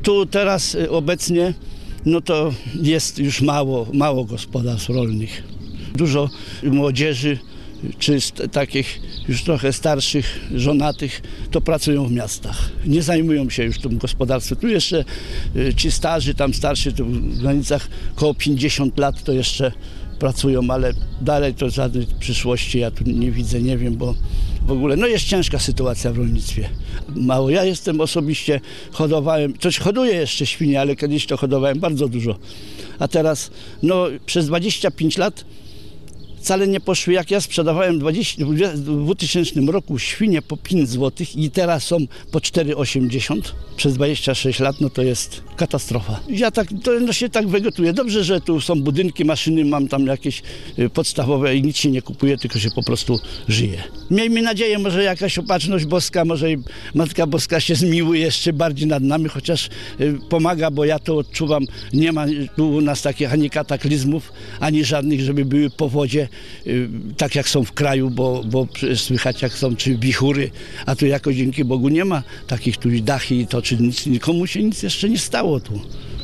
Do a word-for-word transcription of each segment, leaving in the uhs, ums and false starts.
Tu teraz obecnie no to jest już mało, mało gospodarstw rolnych. Dużo młodzieży czy takich już trochę starszych, żonatych, to pracują w miastach. Nie zajmują się już tym gospodarstwem. Tu jeszcze ci starzy, tam starsi, to w granicach koło pięćdziesiąt lat to jeszcze pracują, ale dalej to żadnej przyszłości ja tu nie widzę, nie wiem, bo w ogóle no jest ciężka sytuacja w rolnictwie. Mało. Ja jestem osobiście, hodowałem, coś hoduję jeszcze świnie, ale kiedyś to hodowałem bardzo dużo. A teraz no przez dwadzieścia pięć lat wcale nie poszły, jak ja sprzedawałem w dwutysięcznym roku świnie po pięć złotych i teraz są po cztery osiemdziesiąt. Przez dwadzieścia sześć lat, no to jest katastrofa. Ja tak, to no się tak wegetuję. Dobrze, że tu są budynki, maszyny, mam tam jakieś podstawowe i nic się nie kupuje, tylko się po prostu żyje. Miejmy nadzieję, może jakaś opatrzność boska, może i Matka Boska się zmiłuje jeszcze bardziej nad nami, chociaż pomaga, bo ja to odczuwam. Nie ma tu u nas takich ani kataklizmów, ani żadnych, żeby były powodzie, tak jak są w kraju, bo, bo słychać jak są, czy wichury, a tu jakoś dzięki Bogu nie ma takich tu dachy i to, czy nic, nikomu się nic jeszcze nie stało tu.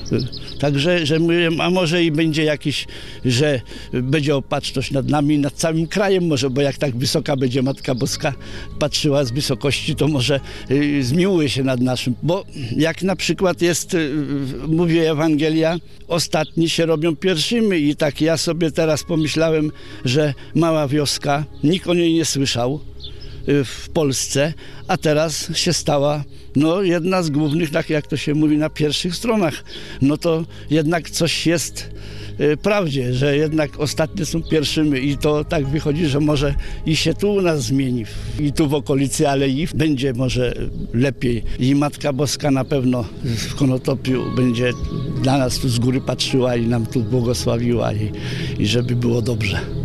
Także, że mówię, a może i będzie jakiś, że będzie opatrzność nad nami, nad całym krajem może, bo jak tak wysoka będzie Matka Boska patrzyła z wysokości, to może y, zmiłuje się nad naszym. Bo jak na przykład jest, y, mówi Ewangelia, ostatni się robią pierwszymi i tak ja sobie teraz pomyślałem, że mała wioska, nikt o niej nie słyszał w Polsce, a teraz się stała no, jedna z głównych, tak jak to się mówi na pierwszych stronach. No to jednak coś jest y, prawdzie, że jednak ostatnie są pierwszymi i to tak wychodzi, że może i się tu u nas zmieni i tu w okolicy Alei będzie może lepiej i Matka Boska na pewno w Konotopiu będzie na nas tu z góry patrzyła i nam tu błogosławiła i, i żeby było dobrze.